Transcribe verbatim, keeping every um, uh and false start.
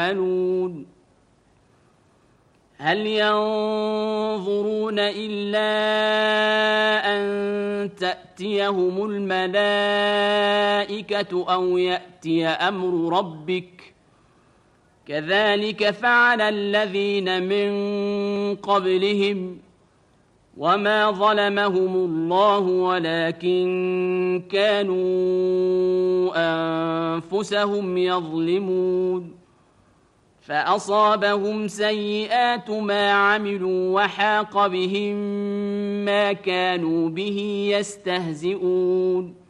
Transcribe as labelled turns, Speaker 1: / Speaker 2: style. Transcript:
Speaker 1: يعملون هل ينظرون إلا أن تأتيهم الملائكة أو يأتي أمر ربك كذلك فعل الذين من قبلهم وما ظلمهم الله ولكن كانوا أنفسهم يظلمون فأصابهم سيئات ما عملوا وحاق بهم ما كانوا به يستهزئون